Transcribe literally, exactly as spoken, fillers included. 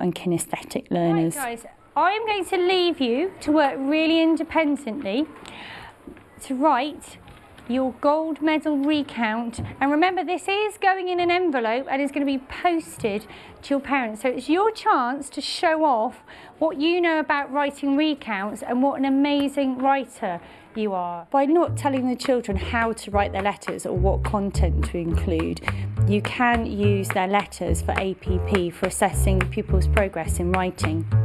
and kinesthetic learners. Right, guys, I'm going to leave you to work really independently to write your gold medal recount, and remember this is going in an envelope and is going to be posted to your parents, so it's your chance to show off what you know about writing recounts and what an amazing writer you are. By not telling the children how to write their letters or what content to include, you can use their letters for A P P for assessing the pupil's progress in writing.